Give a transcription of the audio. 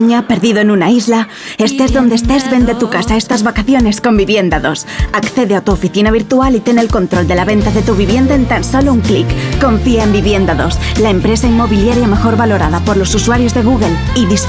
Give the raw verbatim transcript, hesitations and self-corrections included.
Perdido en una isla, estés donde estés, vende tu casa estas vacaciones con Vivienda dos. Accede a tu oficina virtual y ten el control de la venta de tu vivienda en tan solo un clic. Confía en Vivienda dos, la empresa inmobiliaria mejor valorada por los usuarios de Google, y disfruta